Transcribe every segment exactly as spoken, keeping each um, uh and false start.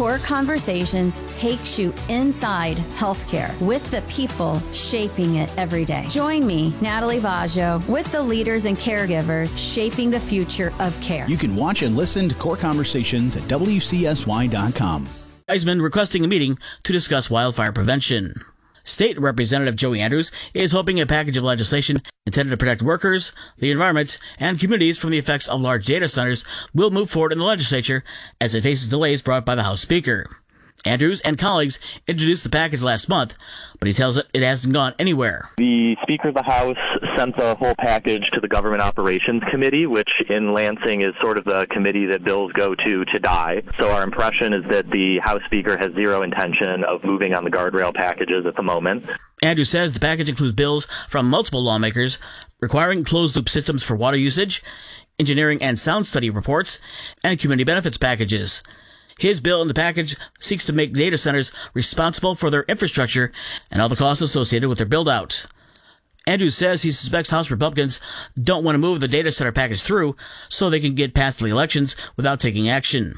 Core Conversations takes you inside healthcare with the people shaping it every day. Join me, Natalie Vaggio, with the leaders and caregivers shaping the future of care. You can watch and listen to Core Conversations at W C S Y dot com. Heisman requesting a meeting to discuss wildfire prevention. State Representative Joey Andrews is hoping a package of legislation intended to protect workers, the environment, and communities from the effects of large data centers will move forward in the legislature as it faces delays brought by the House Speaker. Andrews and colleagues introduced the package last month, but he tells it it hasn't gone anywhere. The Speaker of the House sent the whole package to the Government Operations Committee, which in Lansing is sort of the committee that bills go to to die. So our impression is that the House Speaker has zero intention of moving on the guardrail packages at the moment. Andrews says the package includes bills from multiple lawmakers requiring closed-loop systems for water usage, engineering and sound study reports, and community benefits packages. His bill in the package seeks to make data centers responsible for their infrastructure and all the costs associated with their build-out. Andrews says he suspects House Republicans don't want to move the data center package through so they can get past the elections without taking action.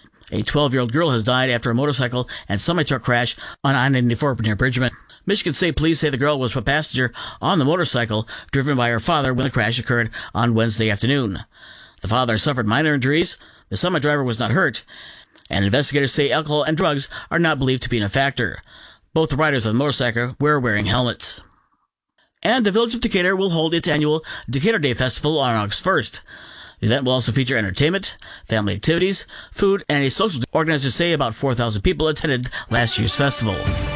A twelve-year-old girl has died after a motorcycle and semi-truck crash on I ninety-four near Bridgman. Michigan State Police say the girl was a passenger on the motorcycle driven by her father when the crash occurred on Wednesday afternoon. The father suffered minor injuries. The semi-driver was not hurt. And investigators say alcohol and drugs are not believed to be a factor. Both the riders of the motorcycle were wearing helmets. And the Village of Decatur will hold its annual Decatur Day Festival on August first. The event will also feature entertainment, family activities, food, and a social. Organizers say about four thousand people attended last year's festival.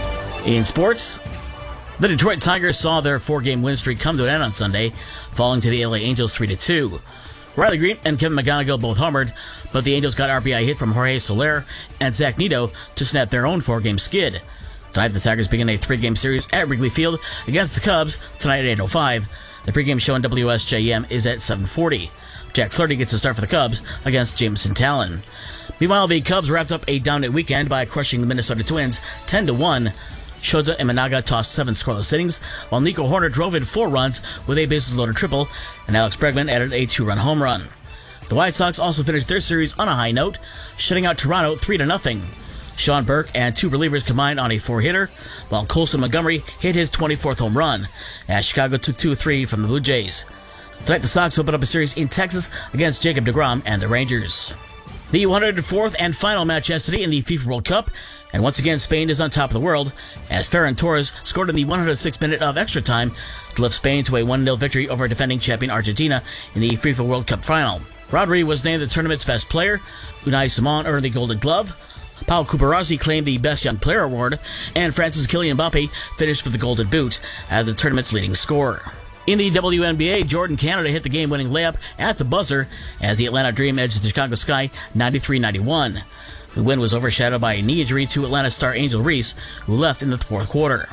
In sports, the Detroit Tigers saw their four-game win streak come to an end on Sunday, falling to the L A Angels three to two. Riley Green and Kevin McGonigal both homered, but the Angels got R B I hit from Jorge Soler and Zach Neto to snap their own four-game skid. Tonight, the Tigers begin a three-game series at Wrigley Field against the Cubs tonight at eight oh five. The pregame show on W S J M is at seven forty. Jack Flaherty gets a start for the Cubs against Jameson Talon. Meanwhile, the Cubs wrapped up a dominant weekend by crushing the Minnesota Twins ten to one. Shota Imanaga tossed seven scoreless innings, while Nico Horner drove in four runs with a bases-loaded triple, and Alex Bregman added a two-run home run. The White Sox also finished their series on a high note, shutting out Toronto three to nothing. Sean Burke and two relievers combined on a four-hitter, while Colson Montgomery hit his twenty-fourth home run, as Chicago took two three from the Blue Jays. Tonight, the Sox open up a series in Texas against Jacob deGrom and the Rangers. The one hundred fourth and final match yesterday in the FIFA World Cup, and once again Spain is on top of the world, as Ferran Torres scored in the one hundred sixth minute of extra time to lift Spain to a one nil victory over defending champion Argentina in the FIFA World Cup final. Rodri was named the tournament's best player, Unai Simon earned the Golden Glove, Paul Cubarazzi claimed the Best Young Player award, and France's Kylian Mbappe finished with the Golden Boot as the tournament's leading scorer. In the W N B A, Jordan Canada hit the game-winning layup at the buzzer as the Atlanta Dream edged the Chicago Sky ninety-three ninety-one. The win was overshadowed by a knee injury to Atlanta star Angel Reese, who left in the fourth quarter.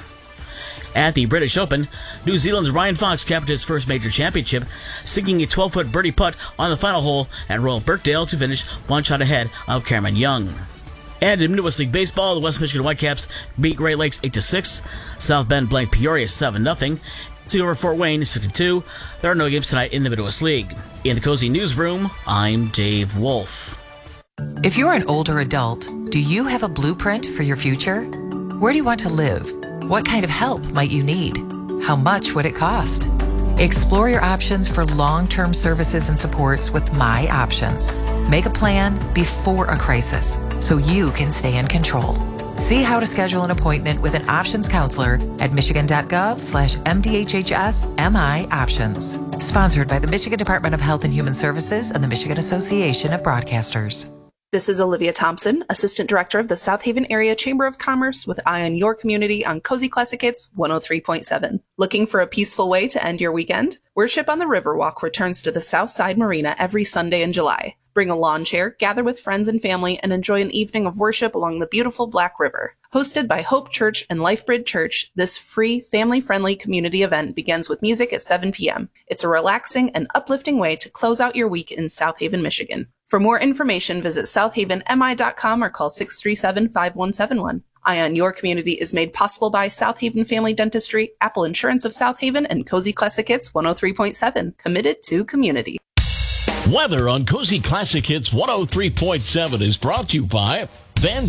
At the British Open, New Zealand's Ryan Fox capped his first major championship, sinking a twelve-foot birdie putt on the final hole at Royal Birkdale to finish one shot ahead of Cameron Young. And in Midwest League Baseball, the West Michigan Whitecaps beat Great Lakes eight to six, South Bend blanked Peoria seven nothing, over Fort Wayne six to two. There are no games tonight in the Midwest League. In the Cozy Newsroom, I'm Dave Wolf. If you're an older adult, do you have a blueprint for your future? Where do you want to live? What kind of help might you need? How much would it cost? Explore your options for long-term services and supports with My Options. Make a plan before a crisis so you can stay in control. See how to schedule an appointment with an options counselor at michigan.gov slash MDHHS MI Options. Sponsored by the Michigan Department of Health and Human Services and the Michigan Association of Broadcasters. This is Olivia Thompson, Assistant Director of the South Haven Area Chamber of Commerce with Eye on Your Community on Cozy Classic Hits one oh three point seven. Looking for a peaceful way to end your weekend? Worship on the Riverwalk returns to the Southside Marina every Sunday in July. Bring a lawn chair, gather with friends and family, and enjoy an evening of worship along the beautiful Black River. Hosted by Hope Church and Lifebridge Church, this free, family-friendly community event begins with music at seven p.m. It's a relaxing and uplifting way to close out your week in South Haven, Michigan. For more information, visit south haven m i dot com or call six three seven, five one seven one. Eye on Your Community is made possible by South Haven Family Dentistry, Apple Insurance of South Haven, and Cozy Classic Hits one oh three point seven. Committed to community. Weather on Cozy Classic Hits one oh three point seven is brought to you by Van